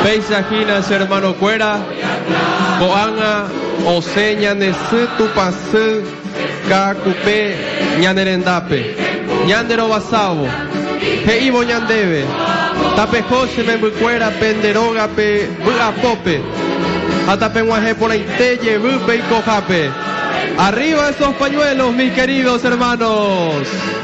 Peisajinas, hermano cuera, coanga, oseña, nesu, tupasu, kakupe, ñanerendape, ñandero basabo, heibo ñandebe, tapejose me bucuera, penderoga pe, buapope, atapenguaje por aiteye, bupe y cojape. Arriba esos pañuelos, mis queridos hermanos.